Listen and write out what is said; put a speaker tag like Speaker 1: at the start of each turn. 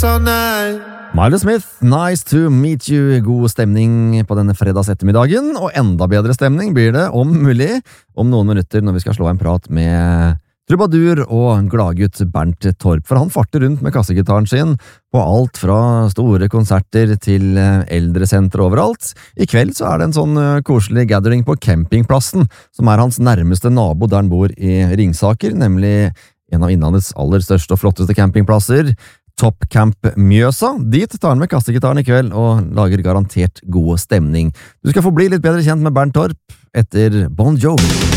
Speaker 1: all night.
Speaker 2: Miley Smith, nice to meet you. God stemning på denne fredags ettermiddagen, og enda bedre stemning blir det, om mulig, om noen minutter når vi skal slå en prat med trubadur og gladgutt Bernt Torp, for han farter rundt med kassegitaren sin på alt fra store konserter til eldresentre overalt. I kveld så er det en sånn koselig gathering på campingplassen, som er hans nærmeste nabo der han bor i Ringsaker, nemlig en av innlandets aller største og flotteste campingplasser, Top Camp Mjøsa. Dit tar han med kassegitaren i kveld og lager garantert god stemning. Du skal få bli litt bedre kjent med Bernt Torp etter Bon Jovi.